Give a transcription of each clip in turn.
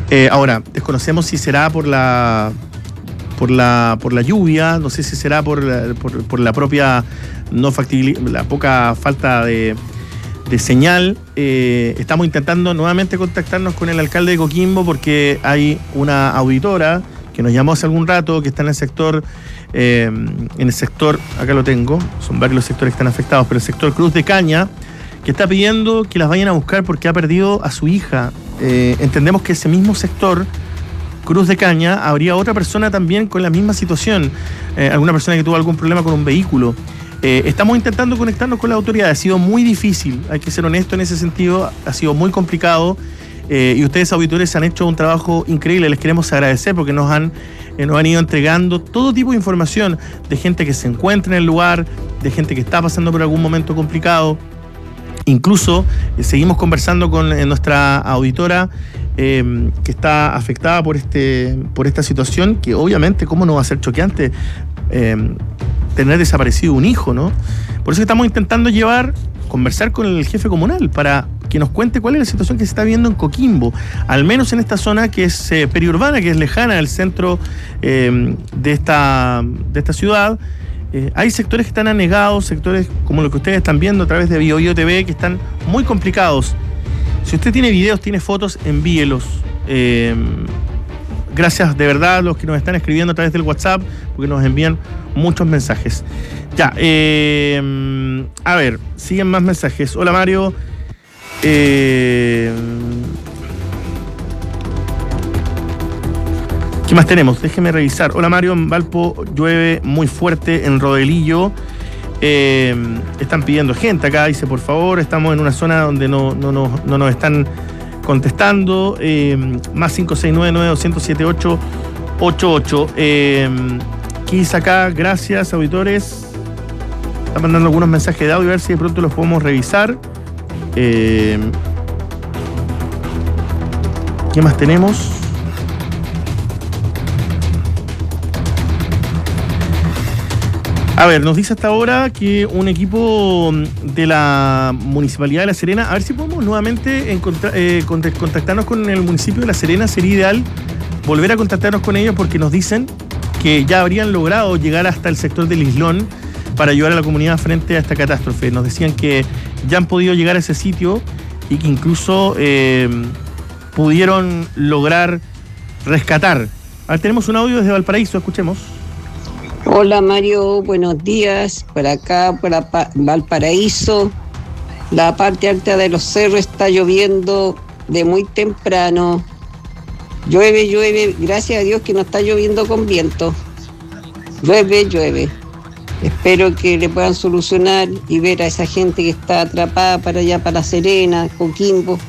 Ahora, desconocemos si será por la lluvia, no sé si será por la propia no factibilidad, la poca falta de señal. Estamos intentando nuevamente contactarnos con el alcalde de Coquimbo porque hay una auditora que nos llamó hace algún rato, que está en el sector, acá lo tengo, son varios los sectores que están afectados, pero el sector Cruz de Caña, que está pidiendo que las vayan a buscar porque ha perdido a su hija. Entendemos que ese mismo sector, Cruz de Caña, habría otra persona también con la misma situación, alguna persona que tuvo algún problema con un vehículo. Estamos intentando conectarnos con la autoridad, ha sido muy difícil, hay que ser honesto en ese sentido, ha sido muy complicado, y ustedes auditores han hecho un trabajo increíble, les queremos agradecer porque nos han ido entregando todo tipo de información de gente que se encuentra en el lugar, de gente que está pasando por algún momento complicado. Incluso seguimos conversando con nuestra auditora que está afectada por esta situación, que obviamente, ¿cómo no va a ser choqueante tener desaparecido un hijo, ¿no? Por eso estamos intentando conversar con el jefe comunal para que nos cuente cuál es la situación que se está viendo en Coquimbo, al menos en esta zona que es periurbana, que es lejana del centro de esta ciudad. Hay sectores que están anegados, sectores como lo que ustedes están viendo a través de BioBio TV, que están muy complicados. Si usted tiene videos, tiene fotos, envíelos. Gracias de verdad a los que nos están escribiendo a través del WhatsApp, porque nos envían muchos mensajes. Ya, a ver, siguen más mensajes. Hola Mario. ¿Qué más tenemos? Déjeme revisar. Hola Mario, en Valpo llueve muy fuerte en Rodelillo. Están pidiendo gente acá, dice por favor. Estamos en una zona donde no nos están contestando. Más 569-9207-888. ¿Qué dice acá? Gracias, auditores. Están mandando algunos mensajes de audio, a ver si de pronto los podemos revisar. ¿Qué más tenemos? A ver, nos dice hasta ahora que un equipo de la Municipalidad de La Serena, a ver si podemos nuevamente contactarnos con el municipio de La Serena, sería ideal volver a contactarnos con ellos porque nos dicen que ya habrían logrado llegar hasta el sector del Islón para ayudar a la comunidad frente a esta catástrofe. Nos decían que ya han podido llegar a ese sitio y que incluso pudieron lograr rescatar. A ver, tenemos un audio desde Valparaíso, escuchemos. Hola Mario, buenos días. Por acá, por Valparaíso, la parte alta de los cerros está lloviendo de muy temprano. Llueve, gracias a Dios que no está lloviendo con viento. Llueve. Espero que le puedan solucionar y ver a esa gente que está atrapada para allá, para La Serena, Coquimbo.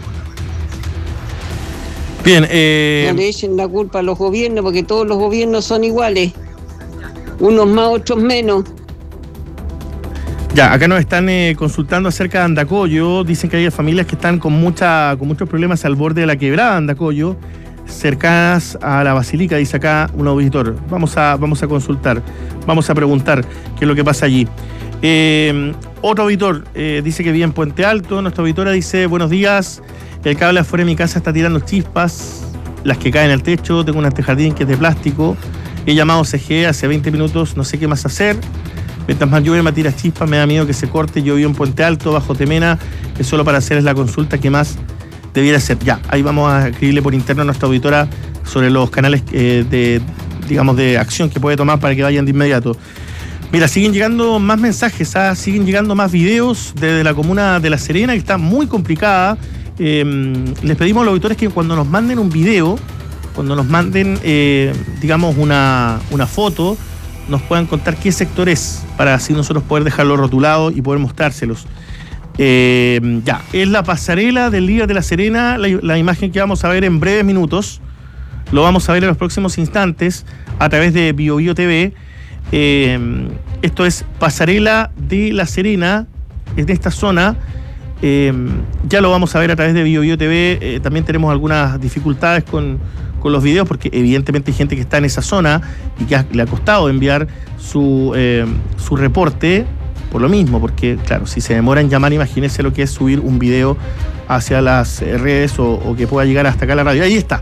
Bien, no le echen la culpa a los gobiernos, porque todos los gobiernos son iguales. Unos más, otros menos. Ya, acá nos están consultando acerca de Andacollo. Dicen que hay familias que están con muchos problemas al borde de la quebrada de Andacollo, cercanas a la Basílica, dice acá un auditor. Vamos a consultar, vamos a preguntar qué es lo que pasa allí. Otro auditor dice que vive en Puente Alto. Nuestra auditora dice, buenos días, el cable afuera de mi casa está tirando chispas, las que caen al techo, tengo un antejardín que es de plástico, he llamado CGE hace 20 minutos, no sé qué más hacer. Mientras más llueve, me tira chispas, me da miedo que se corte. Yo vivo en Puente Alto, bajo Temena, que solo para hacer es la consulta que más debiera ser. Ya, ahí vamos a escribirle por interno a nuestra auditora sobre los canales de acción que puede tomar para que vayan de inmediato. Mira, siguen llegando más mensajes, siguen llegando más videos desde la comuna de La Serena, que está muy complicada. Les pedimos a los auditores que cuando nos manden un video, cuando nos manden, una foto, nos puedan contar qué sector es, para así nosotros poder dejarlo rotulado y poder mostrárselos. Ya, es la pasarela del Líder de La Serena, la imagen que vamos a ver en breves minutos. Lo vamos a ver en los próximos instantes a través de BioBio TV. Esto es pasarela de La Serena, es de esta zona. Ya lo vamos a ver a través de BioBio TV. También tenemos algunas dificultades con los videos, porque evidentemente hay gente que está en esa zona y que le ha costado enviar su reporte por lo mismo, porque claro, si se demora en llamar, imagínense lo que es subir un video hacia las redes o que pueda llegar hasta acá a la radio. Ahí está.